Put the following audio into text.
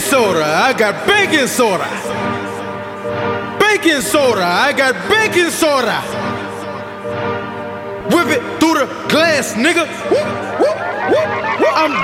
soda, I got baking soda. Baking soda, I got baking soda. Whip it through the glass, nigga. I'm